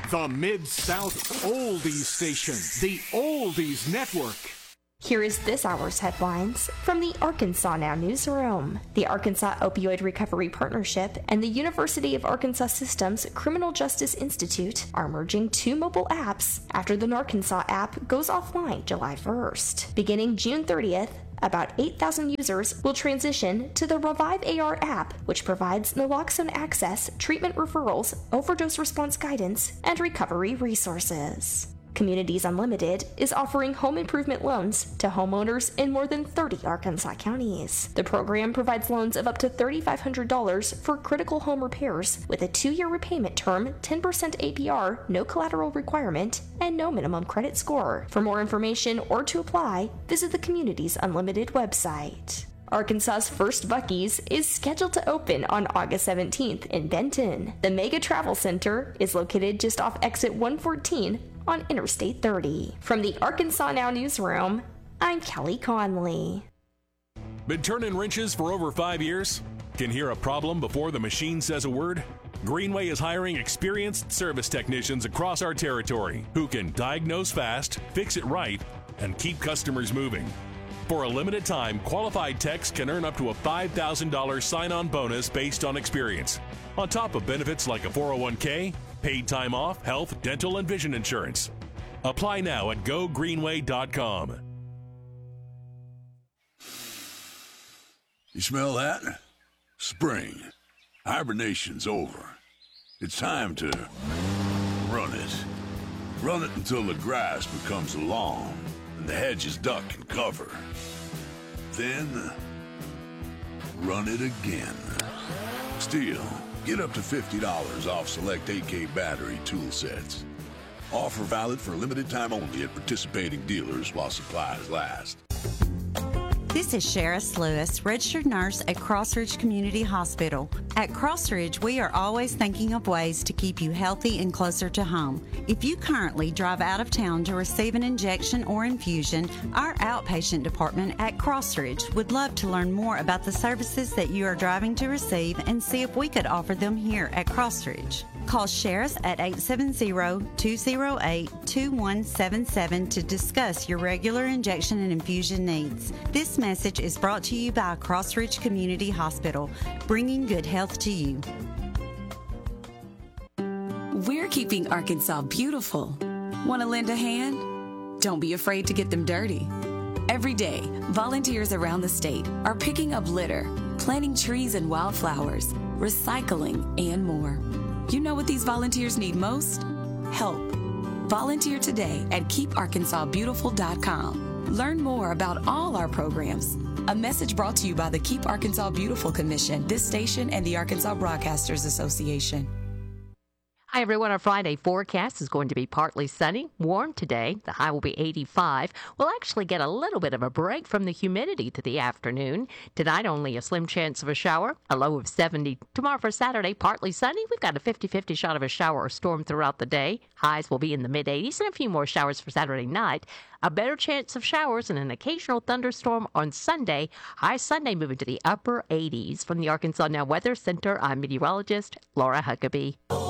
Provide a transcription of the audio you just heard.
The Mid-South Oldies Station, the Oldies Network. Here is this hour's headlines from the Arkansas Now newsroom. The Arkansas Opioid Recovery Partnership and the University of Arkansas System's Criminal Justice Institute are merging two mobile apps after the Narkansas app goes offline July 1st. Beginning June 30th, about 8,000 users will transition to the Revive AR app, which provides naloxone access, treatment referrals, overdose response guidance, and recovery resources. Communities Unlimited is offering home improvement loans to homeowners in more than 30 Arkansas counties. The program provides loans of up to $3,500 for critical home repairs with a 2-year repayment term, 10% APR, no collateral requirement, and no minimum credit score. For more information or to apply, visit the Communities Unlimited website. Arkansas's first Buc-ee's is scheduled to open on August 17th in Benton. The Mega Travel Center is located just off exit 114 on Interstate 30. From the Arkansas Now newsroom, I'm Kelly Conley. Been turning wrenches for over 5 years? Can hear a problem before the machine says a word? Greenway is hiring experienced service technicians across our territory who can diagnose fast, fix it right, and keep customers moving. For a limited time, qualified techs can earn up to a $5,000 sign-on bonus based on experience, on top of benefits like a 401k, paid time off, health, dental, and vision insurance. Apply now at gogreenway.com. You smell that? Spring. Hibernation's over. It's time to run it. Run it until the grass becomes lawn and the hedges duck and cover. Then, run it again. Still, get up to $50 off select AK battery tool sets. Offer valid for a limited time only at participating dealers while supplies last. This is Sheriff Lewis, registered nurse at Crossridge Community Hospital. At Crossridge, we are always thinking of ways to keep you healthy and closer to home. If you currently drive out of town to receive an injection or infusion, our outpatient department at Crossridge would love to learn more about the services that you are driving to receive and see if we could offer them here at Crossridge. Call Sheriff at 870-208-2177 to discuss your regular injection and infusion needs. This message is brought to you by Crossridge Community Hospital, bringing good health to you. We're keeping Arkansas beautiful. Want to lend a hand? Don't be afraid to get them dirty. Every day, volunteers around the state are picking up litter, planting trees and wildflowers, recycling, and more. You know what these volunteers need most? Help. Volunteer today at KeepArkansasBeautiful.com. Learn more about all our programs. A message brought to you by the Keep Arkansas Beautiful Commission, this station, and the Arkansas Broadcasters Association. Hi, everyone. Our Friday forecast is going to be partly sunny, warm today. The high will be 85. We'll actually get a little bit of a break from the humidity to the afternoon. Tonight, only a slim chance of a shower, a low of 70. Tomorrow for Saturday, partly sunny. We've got a 50-50 shot of a shower or storm throughout the day. Highs will be in the mid-80s and a few more showers for Saturday night. A better chance of showers and an occasional thunderstorm on Sunday. High Sunday moving to the upper 80s. From the Arkansas Now Weather Center, I'm meteorologist Laura Huckabee.